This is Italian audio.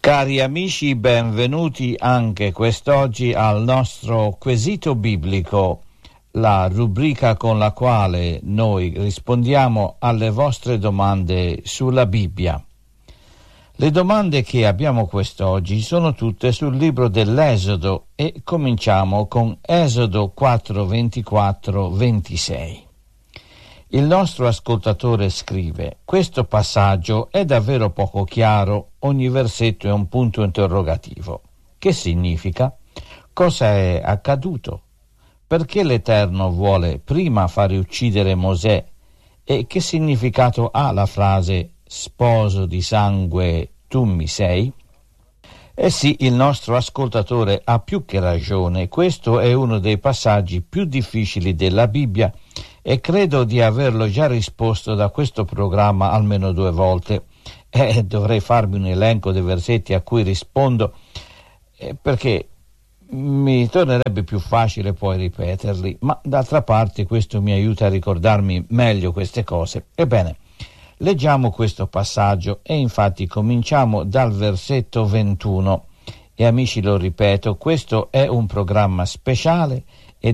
Cari amici, benvenuti anche quest'oggi al nostro quesito biblico, la rubrica con la quale noi rispondiamo alle vostre domande sulla Bibbia. Le domande che abbiamo quest'oggi sono tutte sul libro dell'Esodo e cominciamo con Esodo 4, 24, 26. Il nostro ascoltatore scrive: questo passaggio è davvero poco chiaro, ogni versetto è un punto interrogativo. Che significa? Cosa è accaduto? Perché l'Eterno vuole prima fare uccidere Mosè? E che significato ha la frase sposo di sangue tu mi sei? Eh sì, il nostro ascoltatore ha più che ragione. Questo è uno dei passaggi più difficili della Bibbia e credo di averlo già risposto da questo programma almeno 2 volte. Dovrei farmi un elenco dei versetti a cui rispondo perché mi tornerebbe più facile poi ripeterli, ma d'altra parte questo mi aiuta a ricordarmi meglio queste cose. Ebbene, leggiamo questo passaggio e infatti cominciamo dal versetto 21 e amici, lo ripeto, questo è un programma speciale